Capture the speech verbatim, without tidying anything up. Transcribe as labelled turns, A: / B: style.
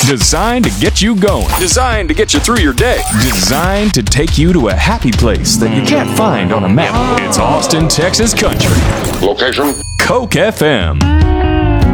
A: Designed to get you going. Designed to get you through your day. Designed to take you to a happy place that you can't find on a map. It's Austin, Texas country.
B: Location?
A: Coke F M.